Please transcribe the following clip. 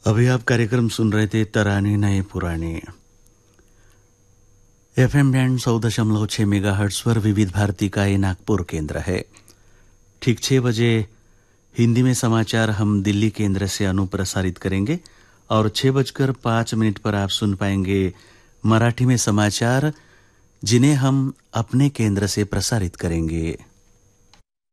अभी आप कार्यक्रम सुन रहे थे तराने नए पुराने। एफएम बैंड 100.6 मेगाहर्ट्ज पर विविध भारती का ये नागपुर केंद्र है। ठीक 6 बजे हिंदी में समाचार हम दिल्ली केंद्र से अनुप्रसारित करेंगे और 6:05 पर आप सुन पाएंगे मराठी में समाचार, जिन्हें हम अपने केंद्र से प्रसारित करेंगे।